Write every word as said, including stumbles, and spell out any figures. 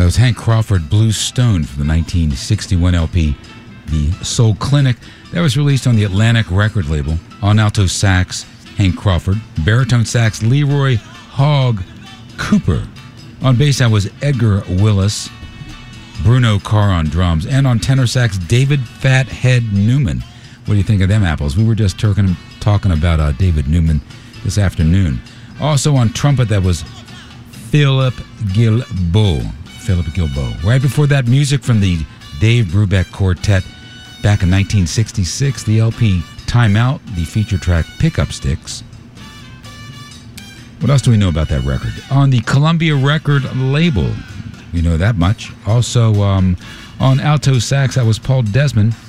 That was Hank Crawford, Blue Stone from the nineteen sixty-one L P, The Soul Clinic. That was released on the Atlantic record label. On alto sax, Hank Crawford. Baritone sax, Leroy Hogg Cooper. On bass, that was Edgar Willis. Bruno Carr on drums. And on tenor sax, David Fathead Newman. What do you think of them apples? We were just talking, talking about uh, David Newman this afternoon. Also on trumpet, that was Philip Gilboa. Philip Gilboa. Right before that, music from the Dave Brubeck Quartet back in nineteen sixty-six. The L P Time Out, the feature track Pickup Sticks. What else do we know about that record? On the Columbia record label, we know that much. Also um, on alto sax, that was Paul Desmond.